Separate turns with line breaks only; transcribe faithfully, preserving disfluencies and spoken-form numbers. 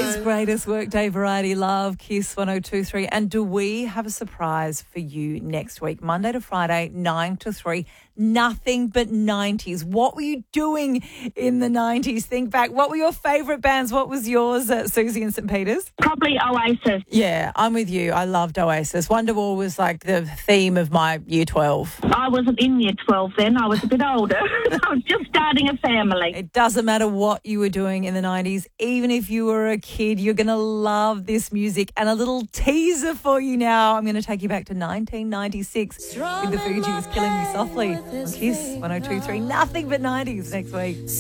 Today's greatest workday variety love, Kiss one oh two three. And do we have a surprise for you next week? Monday to Friday, nine to three. Nothing but nineties. What were you doing in the nineties? Think back. What were your favourite bands? What was yours, uh, Susie in St Peters?
Probably Oasis.
Yeah, I'm with you. I loved Oasis. Wonderwall was like the theme of my year twelve.
I wasn't in year twelve then. I was a bit older. I was just starting a family.
It doesn't matter what you were doing in the nineties. Even if you were a kid, you're going to love this music. And a little teaser for you now. I'm going to take you back to nineteen ninety-six with the Fugees, Killing Me Softly on Kiss one oh two three. Nothing but nineties next week.